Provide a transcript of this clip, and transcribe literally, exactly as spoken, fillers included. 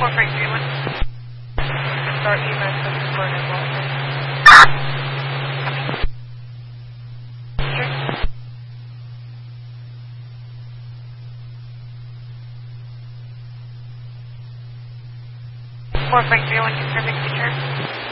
five three one. Start E M S support as well. four five three one, confirming feature.